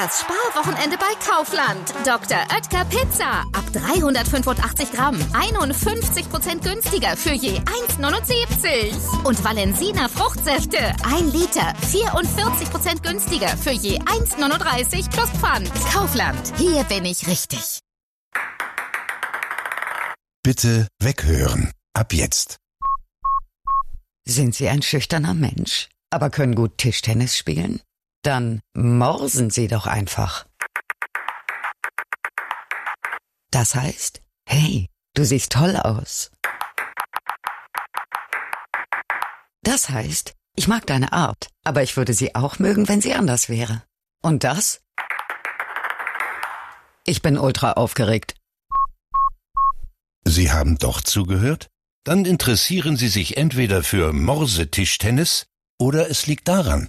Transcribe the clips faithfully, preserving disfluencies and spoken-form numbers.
Das Sparwochenende bei Kaufland. Doktor Oetker Pizza. Ab dreihundertfünfundachtzig Gramm. einundfünfzig Prozent günstiger für je eins neunundsiebzig. Und Valensina Fruchtsäfte. ein Liter. vierundvierzig Prozent günstiger für je eins neununddreißig plus Pfand. Kaufland. Hier bin ich richtig. Bitte weghören. Ab jetzt. Sind Sie ein schüchterner Mensch, aber können gut Tischtennis spielen? Dann morsen Sie doch einfach. Das heißt, hey, du siehst toll aus. Das heißt, ich mag deine Art, aber ich würde sie auch mögen, wenn sie anders wäre. Und das? Ich bin ultra aufgeregt. Sie haben doch zugehört? Dann interessieren Sie sich entweder für Morse-Tischtennis oder es liegt daran.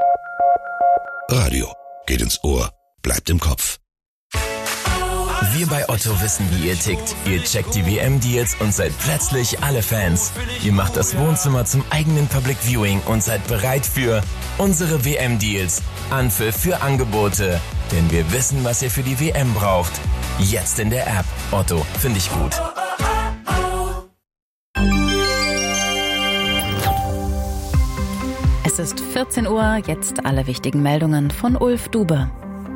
Radio geht ins Ohr, bleibt im Kopf. Wir bei Otto wissen, wie ihr tickt. Ihr checkt die W M-Deals und seid plötzlich alle Fans. Ihr macht das Wohnzimmer zum eigenen Public Viewing und seid bereit für unsere W M-Deals. Anpfiff für Angebote. Denn wir wissen, was ihr für die W M braucht. Jetzt in der App. Otto, finde ich gut. Es ist vierzehn Uhr, jetzt alle wichtigen Meldungen von Ulf Dube.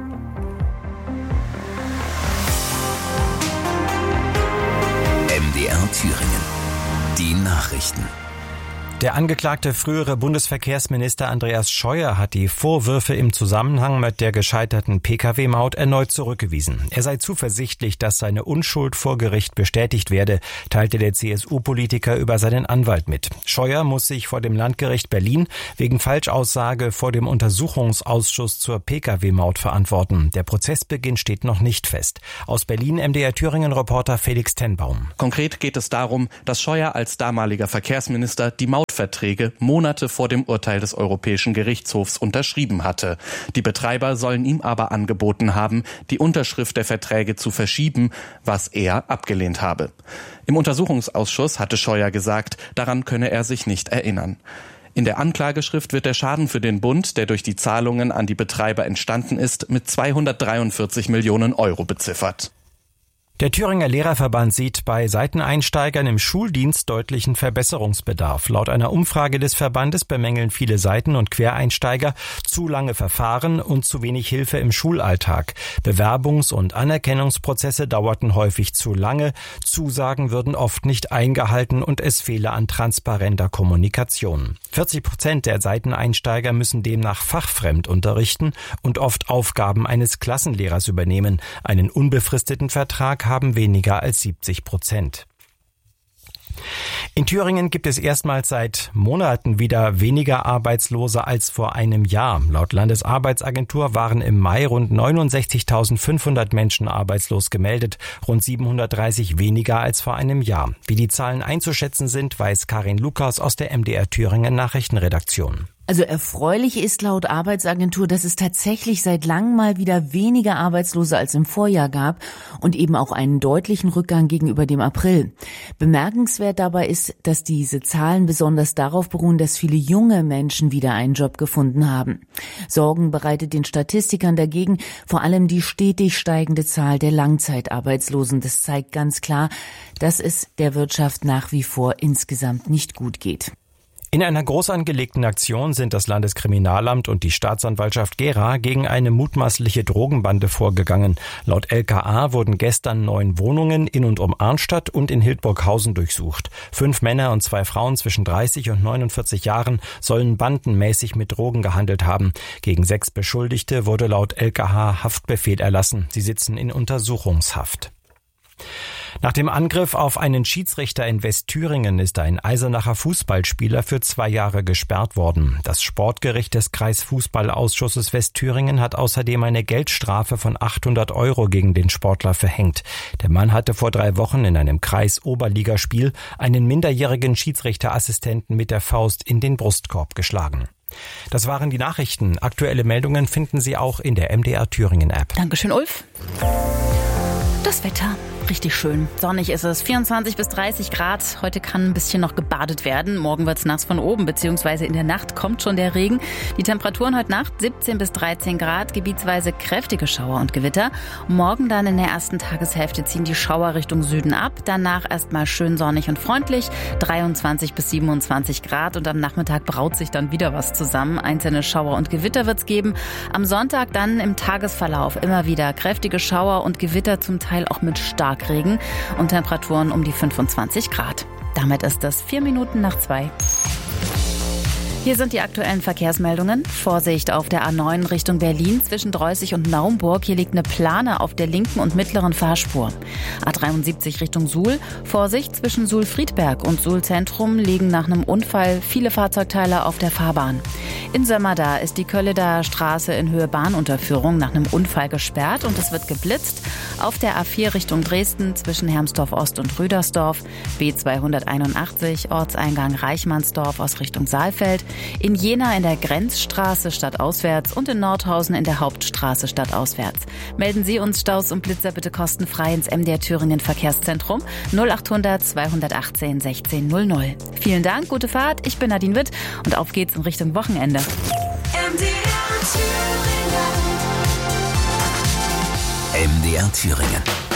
M D R Thüringen. Die Nachrichten. Der angeklagte frühere Bundesverkehrsminister Andreas Scheuer hat die Vorwürfe im Zusammenhang mit der gescheiterten P K W-Maut erneut zurückgewiesen. Er sei zuversichtlich, dass seine Unschuld vor Gericht bestätigt werde, teilte der C S U-Politiker über seinen Anwalt mit. Scheuer muss sich vor dem Landgericht Berlin wegen Falschaussage vor dem Untersuchungsausschuss zur P K W-Maut verantworten. Der Prozessbeginn steht noch nicht fest. Aus Berlin M D R Thüringen-Reporter Felix Tenbaum. Konkret geht es darum, dass Scheuer als damaliger Verkehrsminister die Maut Verträge Monate vor dem Urteil des Europäischen Gerichtshofs unterschrieben hatte. Die Betreiber sollen ihm aber angeboten haben, die Unterschrift der Verträge zu verschieben, was er abgelehnt habe. Im Untersuchungsausschuss hatte Scheuer gesagt, daran könne er sich nicht erinnern. In der Anklageschrift wird der Schaden für den Bund, der durch die Zahlungen an die Betreiber entstanden ist, mit zweihundertdreiundvierzig Millionen Euro beziffert. Der Thüringer Lehrerverband sieht bei Seiteneinsteigern im Schuldienst deutlichen Verbesserungsbedarf. Laut einer Umfrage des Verbandes bemängeln viele Seiten- und Quereinsteiger zu lange Verfahren und zu wenig Hilfe im Schulalltag. Bewerbungs- und Anerkennungsprozesse dauerten häufig zu lange, Zusagen würden oft nicht eingehalten und es fehle an transparenter Kommunikation. vierzig Prozent der Seiteneinsteiger müssen demnach fachfremd unterrichten und oft Aufgaben eines Klassenlehrers übernehmen. Einen unbefristeten Vertrag haben weniger als siebzig Prozent. In Thüringen gibt es erstmals seit Monaten wieder weniger Arbeitslose als vor einem Jahr. Laut Landesarbeitsagentur waren im Mai rund neunundsechzigtausendfünfhundert Menschen arbeitslos gemeldet, rund siebenhundertdreißig weniger als vor einem Jahr. Wie die Zahlen einzuschätzen sind, weiß Karin Lukas aus der M D R Thüringen Nachrichtenredaktion. Also erfreulich ist laut Arbeitsagentur, dass es tatsächlich seit langem mal wieder weniger Arbeitslose als im Vorjahr gab und eben auch einen deutlichen Rückgang gegenüber dem April. Bemerkenswert dabei ist, dass diese Zahlen besonders darauf beruhen, dass viele junge Menschen wieder einen Job gefunden haben. Sorgen bereitet den Statistikern dagegen vor allem die stetig steigende Zahl der Langzeitarbeitslosen. Das zeigt ganz klar, dass es der Wirtschaft nach wie vor insgesamt nicht gut geht. In einer groß angelegten Aktion sind das Landeskriminalamt und die Staatsanwaltschaft Gera gegen eine mutmaßliche Drogenbande vorgegangen. Laut L K A wurden gestern neun Wohnungen in und um Arnstadt und in Hildburghausen durchsucht. Fünf Männer und zwei Frauen zwischen dreißig und neunundvierzig Jahren sollen bandenmäßig mit Drogen gehandelt haben. Gegen sechs Beschuldigte wurde laut L K H Haftbefehl erlassen. Sie sitzen in Untersuchungshaft. Nach dem Angriff auf einen Schiedsrichter in Westthüringen ist ein Eisenacher Fußballspieler für zwei Jahre gesperrt worden. Das Sportgericht des Kreisfußballausschusses Westthüringen hat außerdem eine Geldstrafe von achthundert Euro gegen den Sportler verhängt. Der Mann hatte vor drei Wochen in einem Kreis-Oberligaspiel einen minderjährigen Schiedsrichterassistenten mit der Faust in den Brustkorb geschlagen. Das waren die Nachrichten. Aktuelle Meldungen finden Sie auch in der M D R Thüringen App. Dankeschön, Ulf. Das Wetter. richtig schön. Sonnig ist es, vierundzwanzig bis dreißig Grad. Heute kann ein bisschen noch gebadet werden. Morgen wird's nass von oben, beziehungsweise in der Nacht kommt schon der Regen. Die Temperaturen heute Nacht siebzehn bis dreizehn Grad, gebietsweise kräftige Schauer und Gewitter. Morgen dann in der ersten Tageshälfte ziehen die Schauer Richtung Süden ab. Danach erstmal schön sonnig und freundlich, dreiundzwanzig bis siebenundzwanzig Grad. Und am Nachmittag braut sich dann wieder was zusammen. Einzelne Schauer und Gewitter wird's geben. Am Sonntag dann im Tagesverlauf immer wieder kräftige Schauer und Gewitter, zum Teil auch mit Starkregen und Temperaturen um die fünfundzwanzig Grad. Damit ist es vier Minuten nach zwei. Hier sind die aktuellen Verkehrsmeldungen. Vorsicht auf der A neun Richtung Berlin zwischen Dreußig und Naumburg. Hier liegt eine Plane auf der linken und mittleren Fahrspur. A dreiundsiebzig Richtung Suhl. Vorsicht zwischen Suhl-Friedberg und Suhl-Zentrum liegen nach einem Unfall viele Fahrzeugteile auf der Fahrbahn. In Sömmerda ist die Kölleder Straße in Höhe Bahnunterführung nach einem Unfall gesperrt und es wird geblitzt. Auf der A vier Richtung Dresden zwischen Hermsdorf Ost und Rüdersdorf. B zweihunderteinundachtzig Ortseingang Reichmannsdorf aus Richtung Saalfeld. In Jena in der Grenzstraße stadtauswärts und in Nordhausen in der Hauptstraße stadtauswärts. Melden Sie uns Staus und Blitzer bitte kostenfrei ins M D R Thüringen Verkehrszentrum null achthundert zweihundertachtzehn sechzehn null null. Vielen Dank, gute Fahrt. Ich bin Nadine Witt und auf geht's in Richtung Wochenende. M D R Thüringen. M D R Thüringen.